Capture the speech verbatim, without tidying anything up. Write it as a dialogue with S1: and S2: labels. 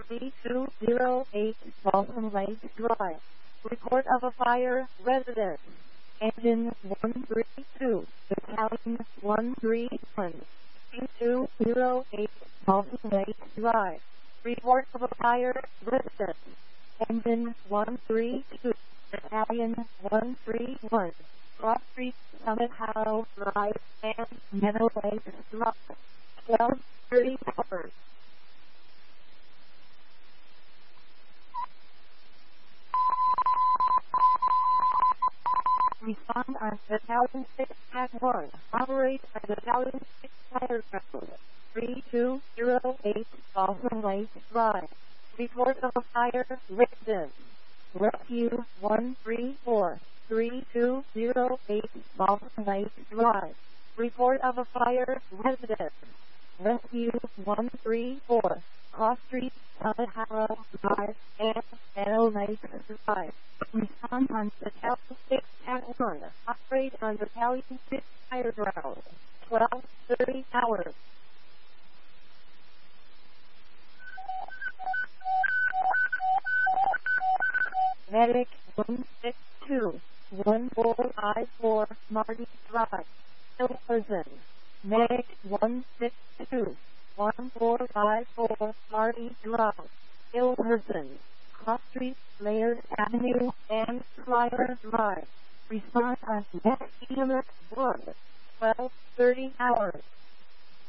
S1: three two zero eight Balsam Lake Drive. Report of a fire, residence. Engine one three two, Battalion one three one, three two zero eight Balsam Lake Drive. Report of a fire, residence. Engine one three two, Battalion one three one, Cross Street, Summit Hollow Drive, and Meadow Lake Drive. twelve thirty hours. Respond on Battalion six at one. Operate at Battalion six Fire Ground, three two zero eight Balsam Lake Drive. Report of a fire, residence. Rescue one three four, three two zero eight Balsam Lake Drive. Report of a fire, residence. Rescue one three four, Cross Street, Summit Hollow Drive, and Meadow Lake Drive. Respond on Battalion six at one. Operate on Battalion six Fire Ground. twelve thirty hours. Medic one six two, one four five four Marty Drive, Hilton. Medic one six two, one four five four Marty Drive, Hilton. Cross Street, Layers Avenue, and Flyer Drive. Respond on Net E M S one. twelve thirty hours.